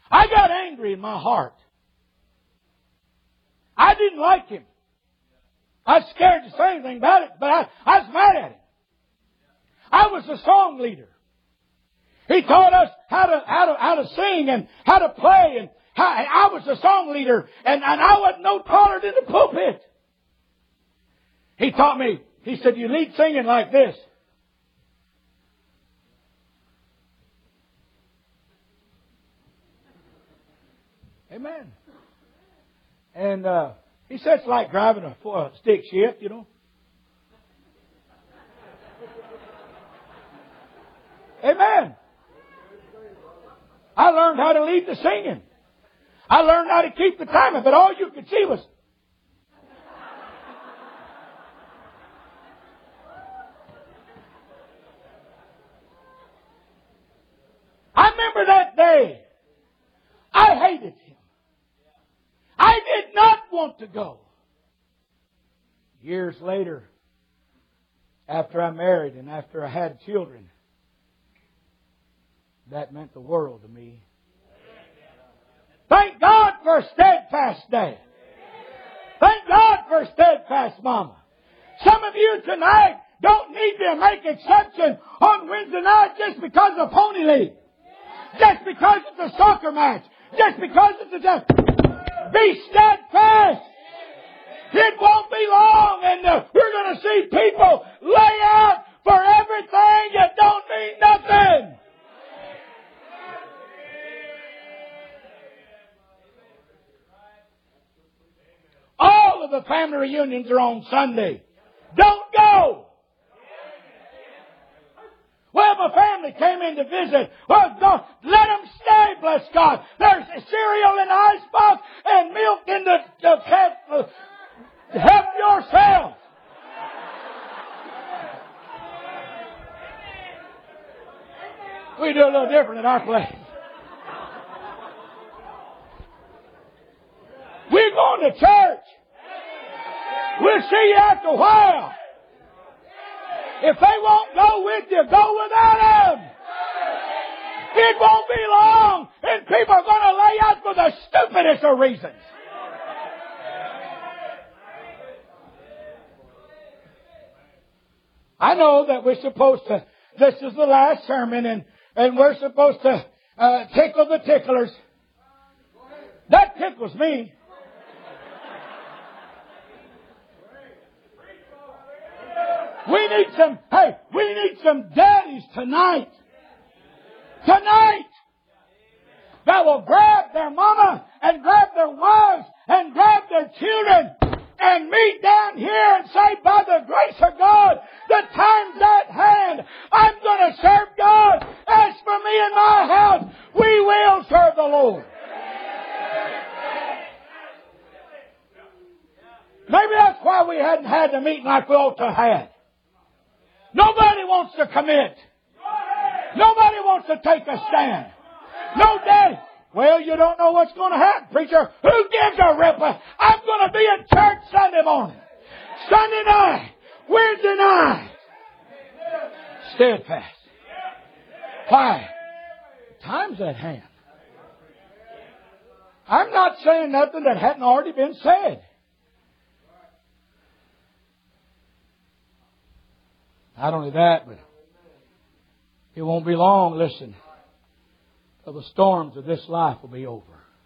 I got angry in my heart. I didn't like him. I was scared to say anything about it, but I was mad at him. I was a song leader. He taught us how to sing and how to play, and I was a song leader, and I wasn't no taller than the pulpit. He taught me. He said, "You lead singing like this." Amen. And he said it's like driving a stick shift, you know. Amen. I learned how to lead the singing. I learned how to keep the timing, but all you could see was... I remember that day. I hated him. I did not want to go. Years later, after I married and after I had children, that meant the world to me. Thank God for a steadfast dad. Thank God for a steadfast mama. Some of you tonight don't need to make exception on Wednesday night just because of Pony League. Just because it's a soccer match. Just because it's a... Be steadfast. It won't be long and we're going to see people lay out for everything that don't mean nothing. All of the family reunions are on Sunday. Don't go. Well, my family came in to visit. Well, God, let them stay, bless God. There's cereal in the icebox and milk in the cat. Help yourself. We do a little different in our place. We're going to church. We'll see you after a while. If they won't go with you, go without them. It won't be long and people are going to lay out for the stupidest of reasons. I know that we're supposed to, this is the last sermon and we're supposed to tickle the ticklers. That tickles me. We need some daddies tonight. Tonight. That will grab their mama and grab their wives and grab their children and meet down here and say, by the grace of God, the time's at hand. I'm going to serve God. As for me and my house, we will serve the Lord. Maybe that's why we hadn't had the meeting like we ought to have had. Nobody wants to commit. Nobody wants to take a stand. No daddy. Well, you don't know what's going to happen, preacher. Who gives a rip? I'm going to be in church Sunday morning. Sunday night. Wednesday night. Steadfast. Why? Time's at hand. I'm not saying nothing that hadn't already been said. Not only that, but it won't be long, listen, till the storms of this life will be over.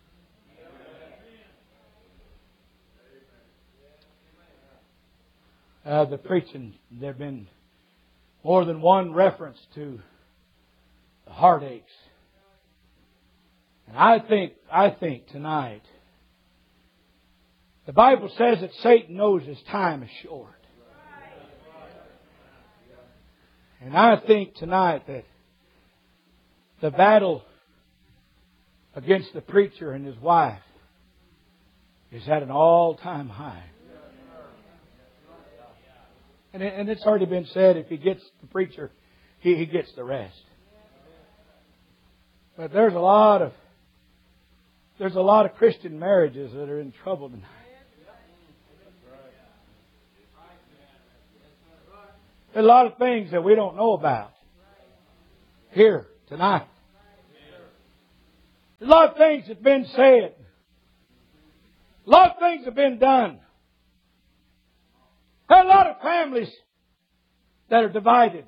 The preaching, there have been more than one reference to the heartaches. And I think tonight, the Bible says that Satan knows his time is short. And I think tonight that the battle against the preacher and his wife is at an all-time high. And it's already been said, if he gets the preacher, he gets the rest. But there's a lot of Christian marriages that are in trouble tonight. There's a lot of things that we don't know about here tonight. A lot of things have been said. A lot of things have been done. There are a lot of families that are divided.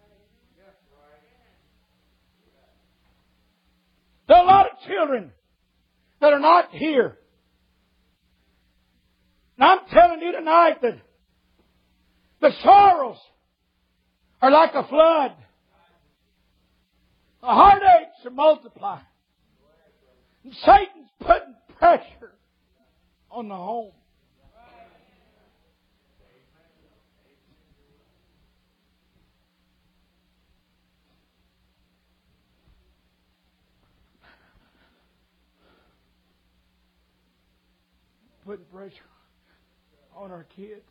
There are a lot of children that are not here. And I'm telling you tonight that the sorrows are like a flood. The heartaches are multiplying. And Satan's putting pressure on the home. Putting pressure on our kids.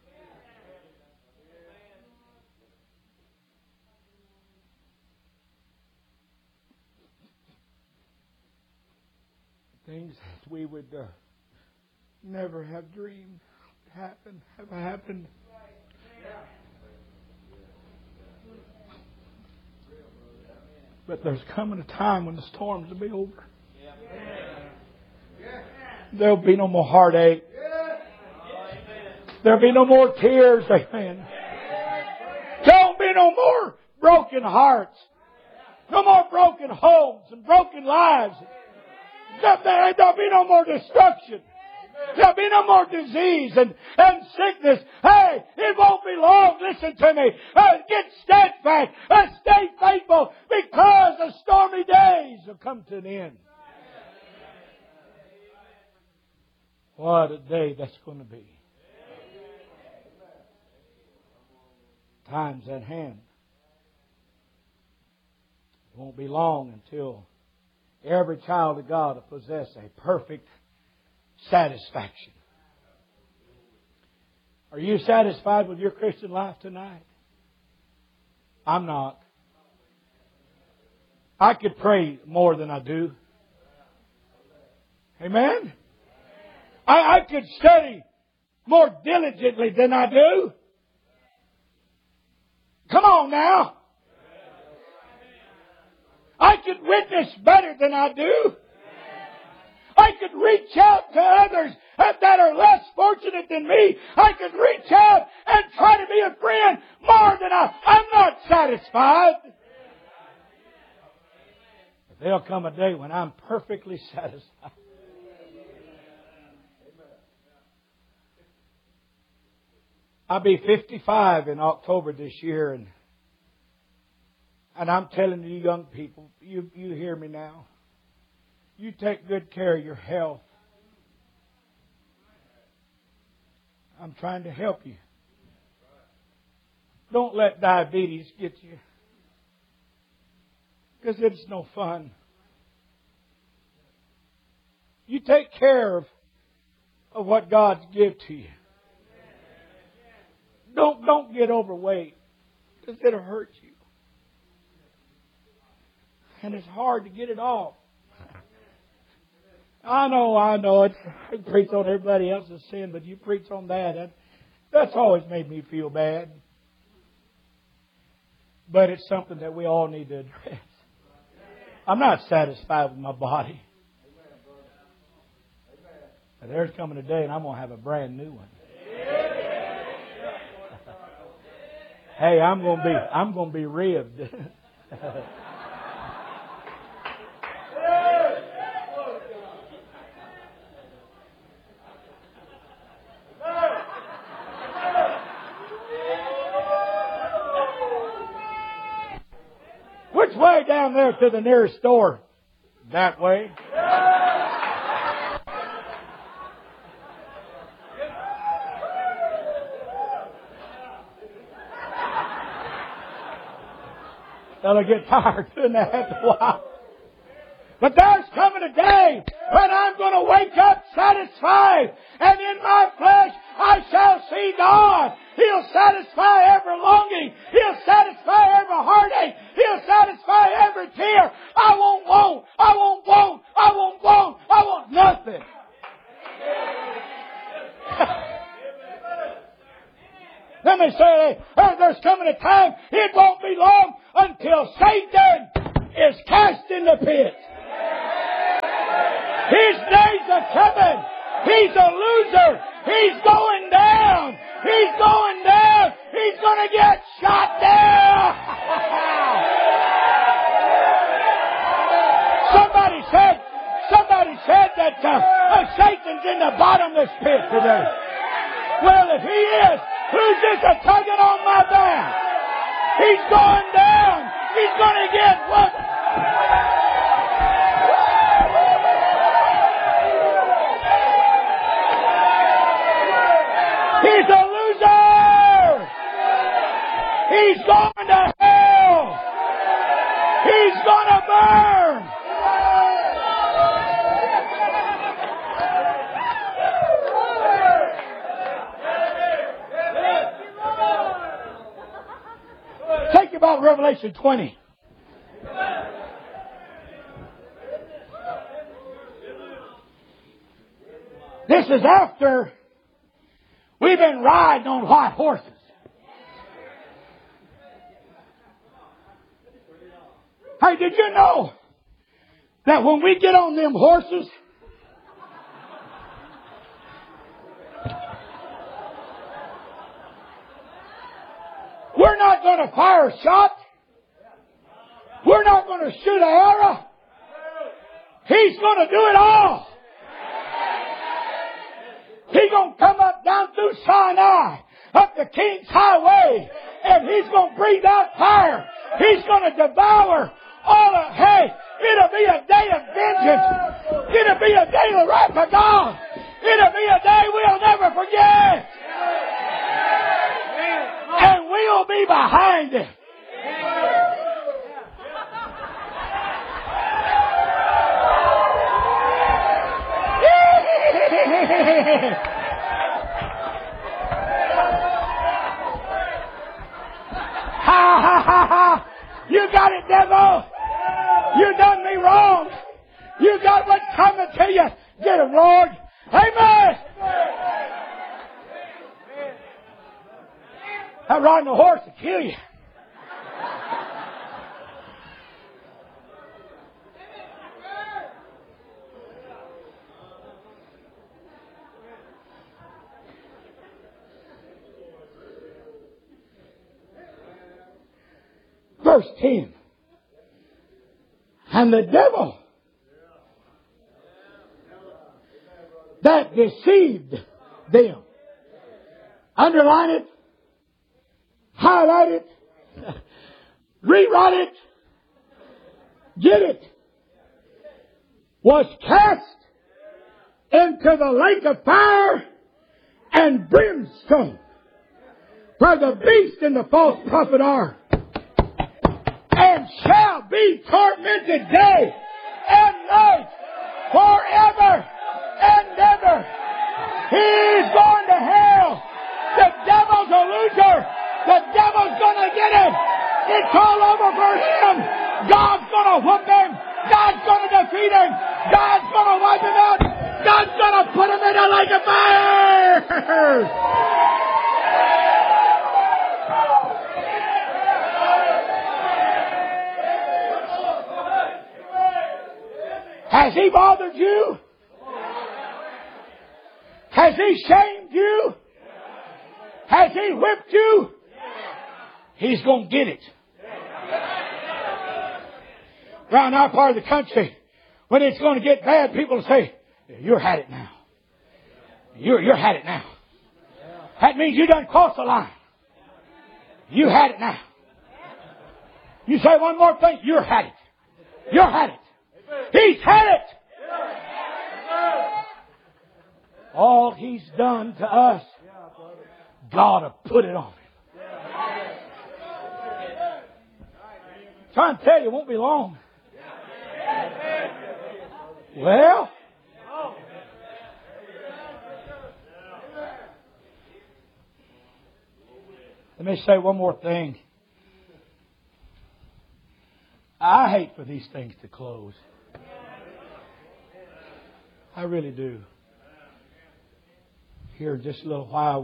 Things that we would never have dreamed have happened. But there's coming a time when the storms will be over. There'll be no more heartache. There'll be no more tears. Amen. There'll be no more broken hearts. No more broken homes and broken lives. There'll be no more destruction. There'll be no more disease and sickness. Hey, it won't be long. Listen to me. Get steadfast. Stay faithful because the stormy days will come to an end. What a day that's going to be. Time's at hand. It won't be long until every child of God will possess a perfect satisfaction. Are you satisfied with your Christian life tonight? I'm not. I could pray more than I do. Amen? I could study more diligently than I do. Come on now. I could witness better than I do. I could reach out to others that are less fortunate than me. I could reach out and try to be a friend more than I'm not satisfied. But there'll come a day when I'm perfectly satisfied. I'll be 55 in October this year, and I'm telling you young people, you hear me now. You take good care of your health. I'm trying to help you. Don't let diabetes get you, because it's no fun. You take care of what God's given to you. Don't get overweight, because it'll hurt you. And it's hard to get it off. I know. I preach on everybody else's sin, but you preach on that. That's always made me feel bad. But it's something that we all need to address. I'm not satisfied with my body. But there's coming a day and I'm going to have a brand new one. Hey, I'm going to be ribbed. Which way down there to the nearest store? That way. They'll get tired doing that after a while. But there's coming a day when I'm going to wake up satisfied, and in my flesh I shall see God. He'll satisfy every longing. He'll satisfy every heartache. He'll satisfy every tear. I won't want nothing. Let me say, there's coming a time, it won't be long until Satan is cast in the pit. heaven. He's a loser. He's going down. He's going down. He's going to get shot down. Somebody said that Satan's in the bottomless pit today. Well, if he is, who's this a tugging on my back? He's going down. He's going to get what? He's a loser. He's going to hell. He's going to burn. Think about Revelation 20. This is after we've been riding on white horses. Hey, did you know that when we get on them horses, we're not going to fire a shot. We're not going to shoot an arrow. He's going to do it all. He's going to come up down through Sinai, up the King's Highway, and He's going to breathe out fire. He's going to devour all of, hey, it'll be a day of vengeance. It'll be a day of wrath of God. It'll be a day we'll never forget. And we'll be behind it. Ha ha ha ha! You got it, devil! You done me wrong! You got what's coming to you! Get him, Lord! Amen! That riding a horse will kill you. Verse 10. And the devil that deceived them. Underline it. Highlight it. Rewrite it. Get it. Was cast into the lake of fire and brimstone, where the beast and the false prophet are, and shall be tormented day and night forever and ever. He's going to hell. The devil's a loser. The devil's going to get him. It's all over for him. God's going to whoop him. God's going to defeat him. God's going to wipe him out. God's going to put him in a lake of fire. Has he bothered you? Has he shamed you? Has he whipped you? He's going to get it. Around our part of the country, when it's going to get bad, people will say, "You're had it now. You're had it now." That means you done crossed the line. You had it now. You say one more thing, you're had it. You're had it. He's had it. All He's done to us, God will put it on Him. Trying to tell you, it won't be long. Well, let me say one more thing. I hate for these things to close. I really do. Here in just a little while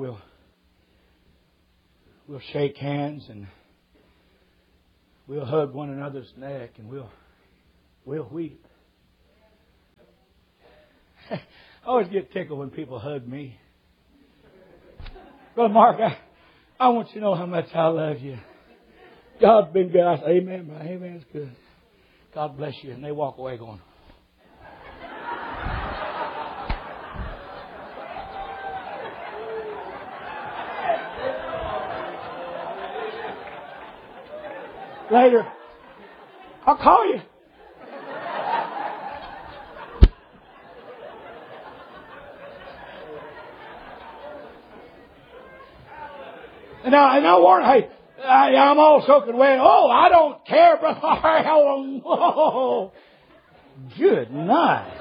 we'll shake hands and we'll hug one another's neck and we'll weep. always get tickled when people hug me. Brother Mark, I want you to know how much I love you. God's been good. I say, amen, brother. Amen. It's good. God bless you. And they walk away going. Later, I'll call you. And I warn, hey, I'm all soaking wet. Oh, I don't care, brother. Oh, good night.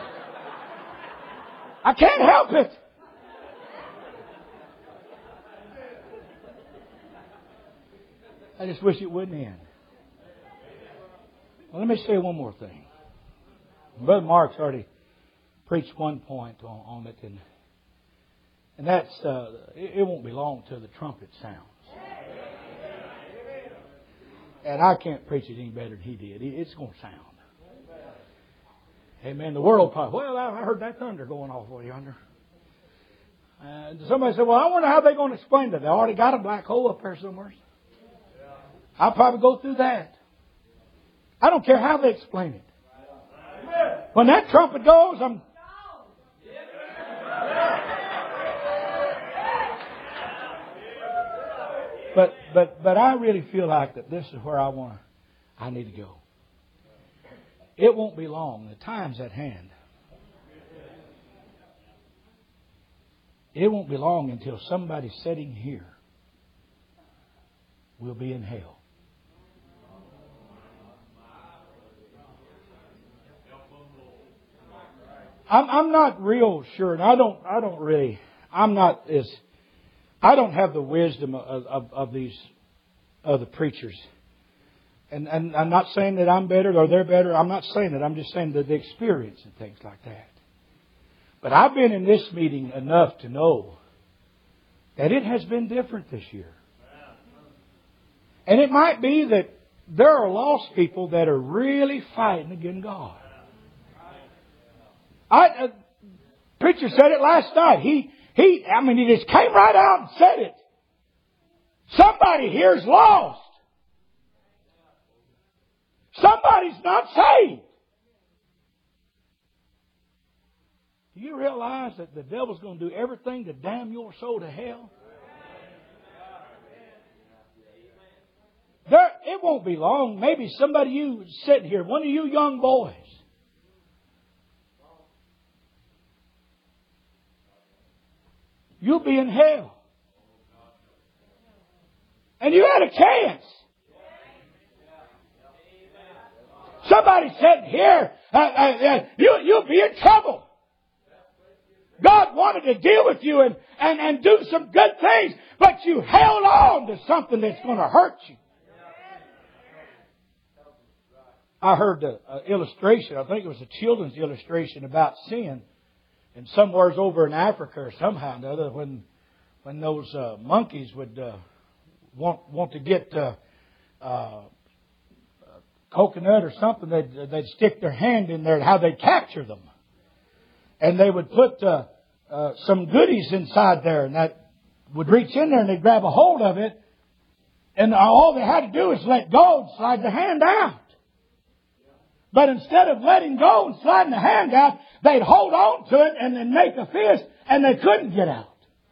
I can't help it. I just wish it wouldn't end. Well, let me say one more thing. Brother Mark's already preached one point on it, and that's it won't be long till the trumpet sounds. And I can't preach it any better than he did. It's going to sound. Amen. The world will probably, well, I heard that thunder going off over yonder. Somebody said, well, I wonder how they're going to explain that. They already got a black hole up there somewhere. I'll probably go through that. I don't care how they explain it. When that trumpet goes, But I really feel like that this is where I need to go. It won't be long. The time's at hand. It won't be long until somebody sitting here will be in hell. I'm not real sure, and I don't have the wisdom of these other preachers. And I'm not saying that I'm better or they're better. I'm not saying that. I'm just saying that the experience and things like that. But I've been in this meeting enough to know that it has been different this year. And it might be that there are lost people that are really fighting against God. Preacher said it last night. He just came right out and said it. Somebody here's lost. Somebody's not saved. Do you realize that the devil's going to do everything to damn your soul to hell? It won't be long. Maybe somebody you sitting here, one of you young boys, you'll be in hell. And you had a chance. Somebody said here, you'll be in trouble. God wanted to deal with you and do some good things, but you held on to something that's going to hurt you. I heard an illustration, I think it was a children's illustration about sin. And somewhere's over in Africa or somehow or another, when those monkeys would want to get coconut or something, they'd stick their hand in there and how they'd capture them. And they would put some goodies inside there, and that would reach in there and they'd grab a hold of it. And all they had to do was let go and slide the hand out. But instead of letting go and sliding the hand out, they'd hold on to it and then make a fist, and they couldn't get out.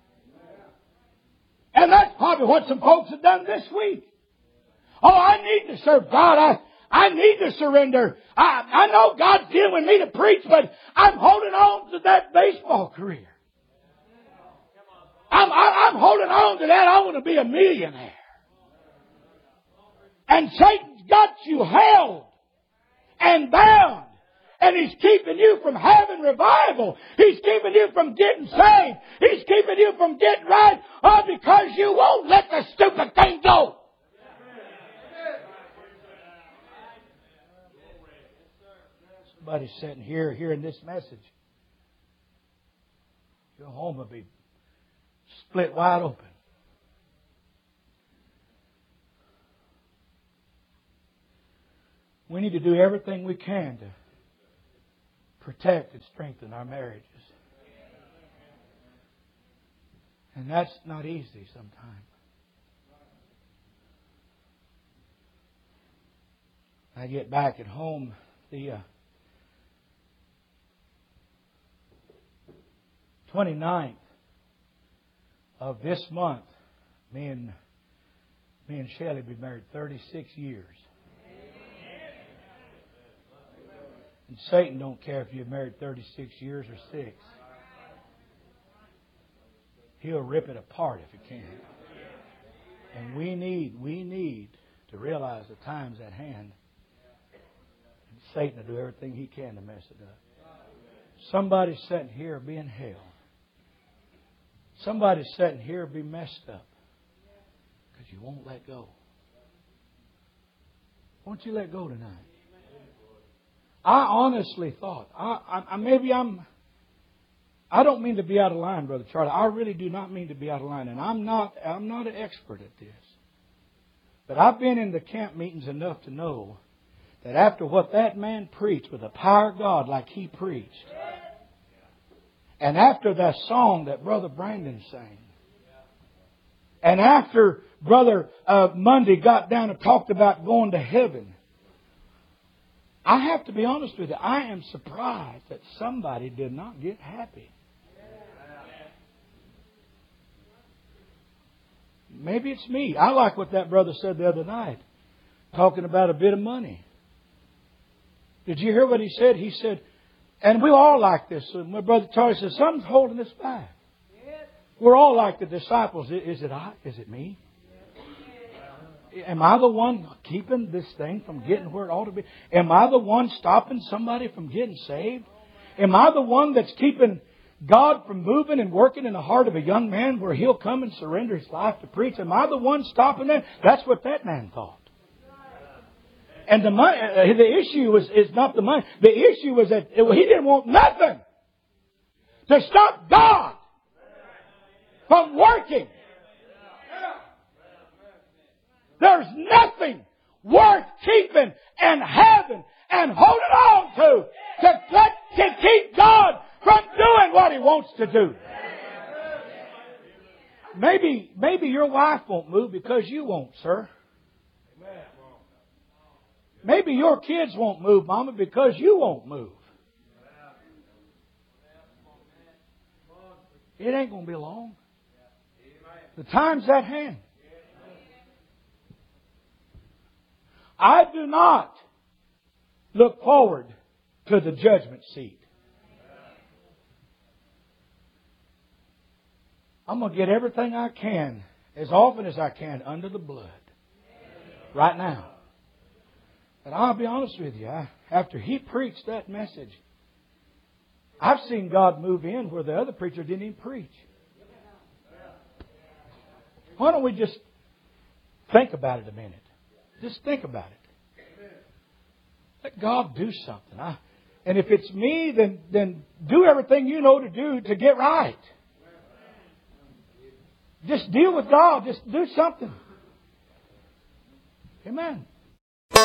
And that's probably what some folks have done this week. Oh, I need to serve God. I need to surrender. I know God's dealing with me to preach, but I'm holding on to that baseball career. I'm holding on to that. I want to be a millionaire. And Satan's got you held and bound. And he's keeping you from having revival. He's keeping you from getting saved. He's keeping you from getting right. All because you won't let the stupid thing go. Somebody's sitting here hearing this message. Your home will be split wide open. We need to do everything we can to protect and strengthen our marriages. And that's not easy sometimes. I get back at home, the 29th of this month, me and Shelley be married 36 years. And Satan don't care if you're married 36 years or 6. He'll rip it apart if he can. And we need to realize the time's at hand. And Satan will do everything he can to mess it up. Somebody's sitting here being held. Somebody's sitting here be messed up because you won't let go. Won't you let go tonight? I honestly thought, I don't mean to be out of line, Brother Charlie. I really do not mean to be out of line. And I'm not an expert at this. But I've been in the camp meetings enough to know that after what that man preached with the power of God like he preached, and after that song that Brother Brandon sang, and after Brother Monday got down and talked about going to heaven, I have to be honest with you, I am surprised that somebody did not get happy. Maybe it's me. I like what that brother said the other night, talking about a bit of money. Did you hear what he said? He said, and we all like this. So my brother Charlie said, something's holding us back. We're all like the disciples. Is it I? Is it me? Am I the one keeping this thing from getting where it ought to be? Am I the one stopping somebody from getting saved? Am I the one that's keeping God from moving and working in the heart of a young man where he'll come and surrender his life to preach? Am I the one stopping that? That's what that man thought. And the issue is not the money. The issue was that he didn't want nothing to stop God from working. There's nothing worth keeping and having and holding on to keep God from doing what He wants to do. Maybe your wife won't move because you won't, sir. Maybe your kids won't move, Mama, because you won't move. It ain't going to be long. The time's at hand. I do not look forward to the judgment seat. I'm going to get everything I can, as often as I can, under the blood. Right now. But I'll be honest with you, after he preached that message, I've seen God move in where the other preacher didn't even preach. Why don't we just think about it a minute? Just think about it. Let God do something. And if it's me, then do everything you know to do to get right. Just deal with God. Just do something. Amen.